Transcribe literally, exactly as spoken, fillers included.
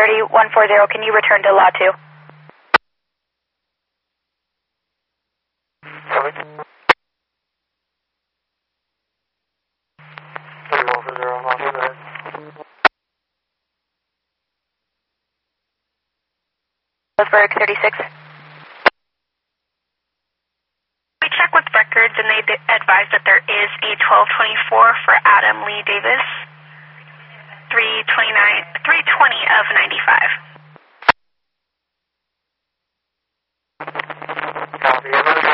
thirty, one forty, can you return to Lot two? Copy. one forty, one forty. Pittsburgh thirty-six. We check with records and they advise that there is a twelve twenty-four for Adam Lee Davis. three twenty-nine, three twenty of ninety-five. Copy.